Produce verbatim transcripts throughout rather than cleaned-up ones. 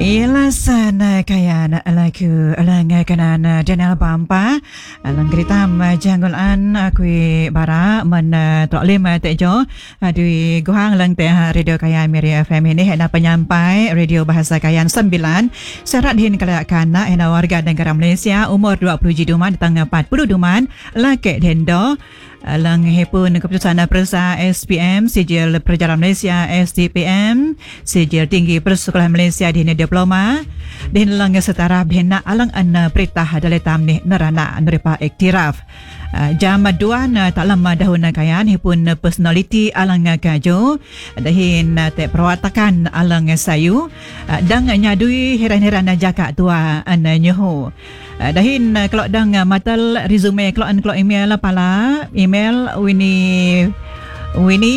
Ialah sana kaya na alaku alanga kanana janal pampa alang kritam janggolan kui bara men toklim tejo adui gohang lang teh radio kaya Miri F M ini hena penyampai radio bahasa kayan sembilan syarat hin kala kana hena warga negara Malaysia umur dua puluh duman datang empat puluh duman laki dendo alang hepun keputusan persa S P M sijil perjalanan Malaysia S D P M sijil tinggi persekolahan Malaysia di diploma din lang setara bina alang an perintah daletam ni nerana nerpa iktiraf jam dua na tak lama dahun kayan hipun personality alang kajo dahin te perwatakan alang sayu dang nyadui heran-heran jaka tua an nyoho dahin kalau dang matal resume kalau an kalau email pala email Winnie Winnie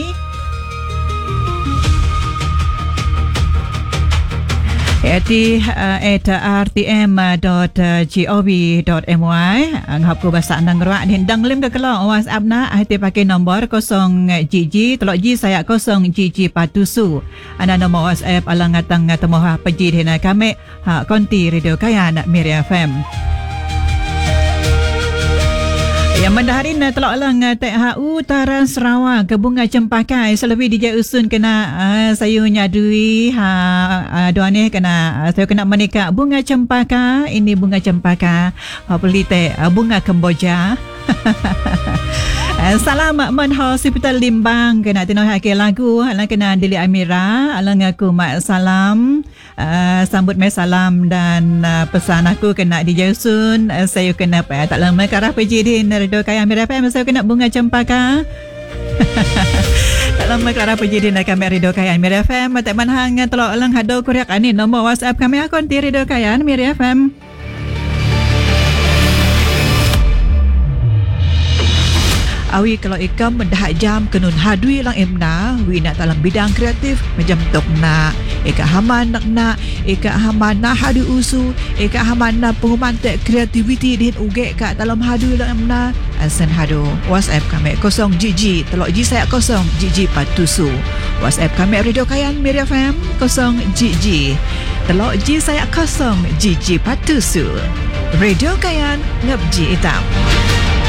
at at r t m dot gov dot m y anghap ko bahasa nang ruak din dang lim ke kalau WhatsApp na hati pakai nombor kosong G G telok G saya kosong G G patusu ana nombor WhatsApp alang ngatang temoha peji dina kami ha konti radio kayan Miri F M yang mendaharin telok lang T H U Utara Sarawak ke bunga cempaka selebih D J Usun kena uh, sayu nyadui ha uh, doan ni kena uh, saya kena menikah bunga cempaka ini bunga cempaka uh, beli teh uh, bunga Kemboja. Salam men hospital Limbang kena tino hake lagu alang kena Dili Amira alang aku mak salam uh, sambut mai salam dan uh, pesan aku kena di Jausun uh, saya kena apa tak lama karah pergi di Radio Kaya Miri F M saya kena bunga cempaka. Tak lama karah pergi di kami Radio Kaya Miri F M tak manhang telok alang hado kuriak ani nombor WhatsApp kami akun di Radio Kaya Miri F M. Awi kalau ikam mendah jam kenun hadui lang emna wi nak dalam bidang kreatif macam tok nak eka haman nak nak eka haman na hadu usu eka haman na penguman tek kreativiti din uge kat dalam hadui lang emna asan hadu WhatsApp kami kosong G G telok G saya kosong G G patusu WhatsApp kami Radio Kayan Miri F M kosong G G telok G saya kosong G G patusu Radio Kayan ngabji hitam.